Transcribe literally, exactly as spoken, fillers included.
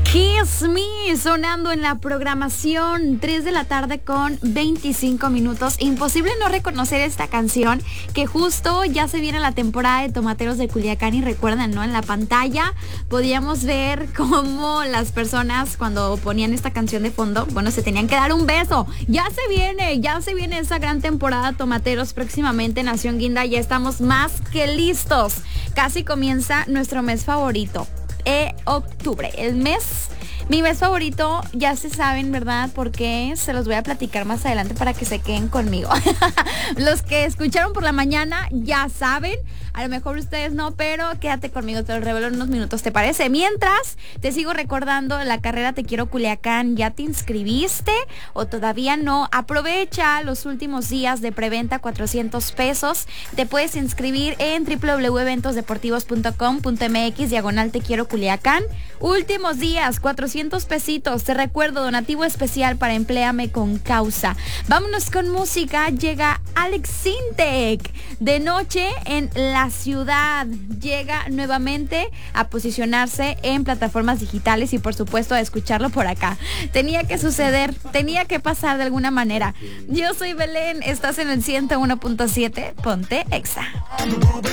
Kiss Me sonando en la programación, tres de la tarde con veinticinco minutos. Imposible no reconocer esta canción, que justo ya se viene la temporada de tomateros de Culiacán. Y recuerdan, ¿no? En la pantalla podíamos ver cómo las personas, cuando ponían esta canción de fondo, bueno, se tenían que dar un beso. Ya se viene, ya se viene esa gran temporada tomateros próximamente. Nación Guinda, ya estamos más que listos. Casi comienza nuestro mes favorito. Eh, octubre, el mes, mi mes favorito, ya se saben, ¿verdad? Porque se los voy a platicar más adelante para que se queden conmigo. Los que escucharon por la mañana ya saben, a lo mejor ustedes no, pero quédate conmigo, te lo revelo en unos minutos, ¿te parece? Mientras, te sigo recordando la carrera Te Quiero Culiacán. ¿Ya te inscribiste o todavía no? Aprovecha los últimos días de preventa, cuatrocientos pesos. Te puedes inscribir en doble u doble u doble u punto eventos deportivos punto com punto m x diagonal Te Quiero Culiacán. Últimos días, cuatrocientos pesitos. Te recuerdo, donativo especial para Empléame con Causa. Vámonos con música. Llega Alex Sintek. De noche en la ciudad. Llega nuevamente a posicionarse en plataformas digitales y por supuesto a escucharlo por acá. Tenía que suceder, tenía que pasar de alguna manera. Yo soy Belén, estás en el ciento uno punto siete. Ponte Exa.